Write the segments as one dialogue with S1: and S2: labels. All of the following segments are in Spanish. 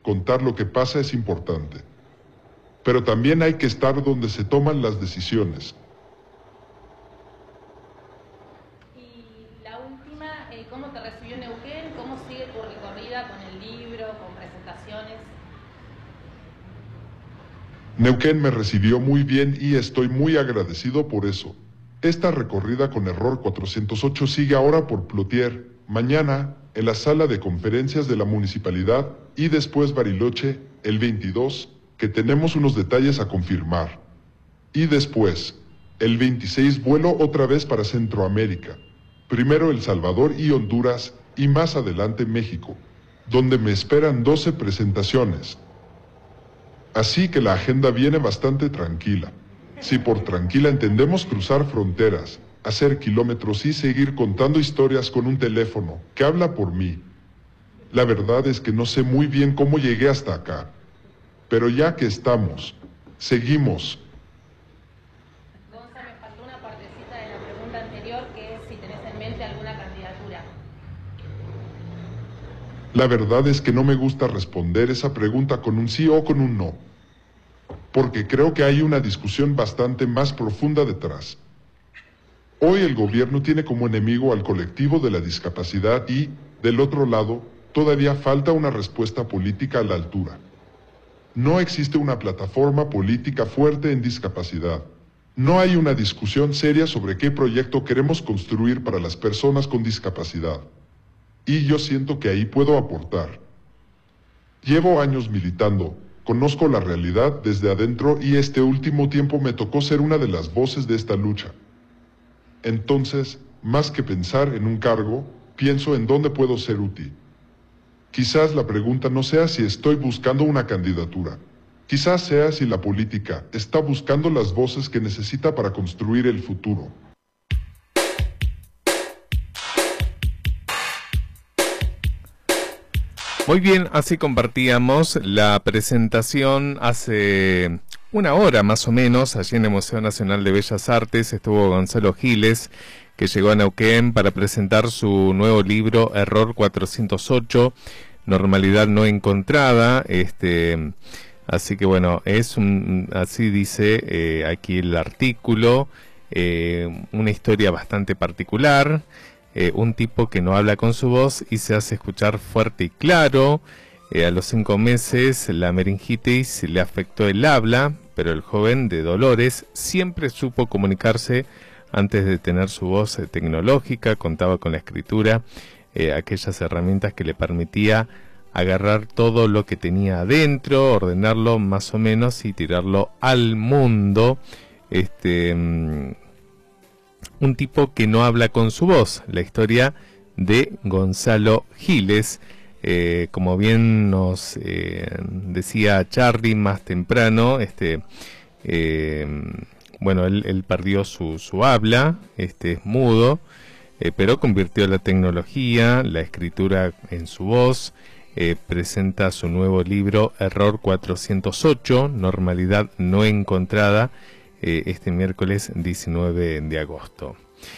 S1: contar lo que pasa es importante. Pero también hay que estar donde se toman las decisiones.
S2: Y la última, ¿cómo te recibió Neuquén? ¿Cómo sigue tu recorrida con el libro, con presentaciones?
S1: Neuquén me recibió muy bien y estoy muy agradecido por eso. Esta recorrida con Error 408 sigue ahora por Plotier, mañana en la sala de conferencias de la municipalidad y después Bariloche, el 22, que tenemos unos detalles a confirmar. Y después, el 26 vuelo otra vez para Centroamérica. Primero El Salvador y Honduras y más adelante México, donde me esperan 12 presentaciones. Así que la agenda viene bastante tranquila. Si por tranquila entendemos cruzar fronteras, hacer kilómetros y seguir contando historias con un teléfono que habla por mí. La verdad es que no sé muy bien cómo llegué hasta acá. Pero ya que estamos, seguimos.
S2: Gonza, me faltó una partecita de la pregunta anterior, que es si tenés en mente alguna candidatura.
S1: La verdad es que no me gusta responder esa pregunta con un sí o con un no, porque creo que hay una discusión bastante más profunda detrás. Hoy el gobierno tiene como enemigo al colectivo de la discapacidad y, del otro lado, todavía falta una respuesta política a la altura. No existe una plataforma política fuerte en discapacidad. No hay una discusión seria sobre qué proyecto queremos construir para las personas con discapacidad. Y yo siento que ahí puedo aportar. Llevo años militando, conozco la realidad desde adentro y este último tiempo me tocó ser una de las voces de esta lucha. Entonces, más que pensar en un cargo, pienso en dónde puedo ser útil. Quizás la pregunta no sea si estoy buscando una candidatura. Quizás sea si la política está buscando las voces que necesita para construir el futuro.
S3: Muy bien, así compartíamos la presentación hace una hora más o menos, allí en el Museo Nacional de Bellas Artes. Estuvo Gonzalo Giles, que llegó a Neuquén para presentar su nuevo libro Error 408, Normalidad no encontrada. Así que bueno, así dice aquí el artículo, una historia bastante particular. Un tipo que no habla con su voz y se hace escuchar fuerte y claro. A los 5 meses la meningitis le afectó el habla, pero el joven de Dolores siempre supo comunicarse antes de tener su voz tecnológica. Contaba con la escritura, aquellas herramientas que le permitía agarrar todo lo que tenía adentro, ordenarlo más o menos y tirarlo al mundo. Un tipo que no habla con su voz, la historia de Gonzalo Giles. Como bien nos decía Charly más temprano, bueno, él perdió su habla, es mudo, pero convirtió la tecnología, la escritura en su voz. Presenta su nuevo libro Error 408, Normalidad no encontrada, este miércoles 19 de agosto.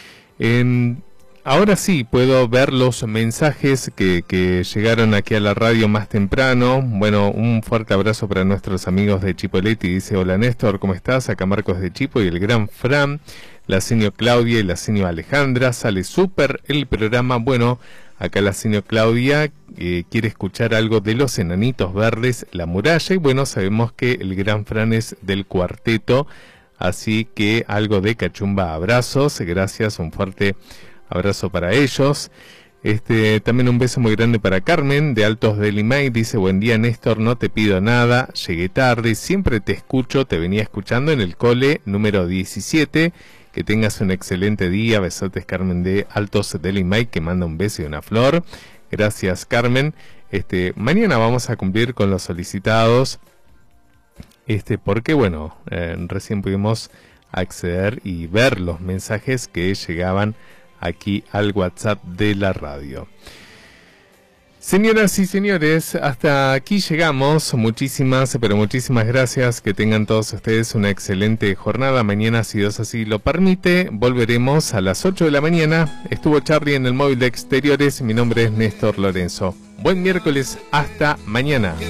S3: Ahora sí puedo ver los mensajes que llegaron aquí a la radio más temprano. Bueno, un fuerte abrazo para nuestros amigos de Chipoleti. Dice: hola Néstor, ¿cómo estás? Acá Marcos de Chipo y el gran Fran, la señor Claudia y la señor Alejandra. Sale súper el programa. Bueno, acá la señor Claudia quiere escuchar algo de Los Enanitos Verdes, La Muralla. Y bueno, sabemos que el gran Fran es del cuarteto, así que algo de Cachumba. Abrazos, gracias, un fuerte abrazo para ellos. También un beso muy grande para Carmen de Altos del Limay. Dice: buen día Néstor, no te pido nada, llegué tarde, siempre te escucho, te venía escuchando en el cole número 17. Que tengas un excelente día. Besotes, Carmen de Altos del Limay, que manda un beso y una flor. Gracias, Carmen. Mañana vamos a cumplir con los solicitados, porque bueno, recién pudimos acceder y ver los mensajes que llegaban aquí al WhatsApp de la radio. Señoras y señores, hasta aquí llegamos. Muchísimas, pero muchísimas gracias. Que tengan todos ustedes una excelente jornada. Mañana, si Dios así lo permite, volveremos a las 8 de la mañana. Estuvo Charly en el móvil de exteriores. Mi nombre es Néstor Lorenzo. Buen miércoles, hasta mañana.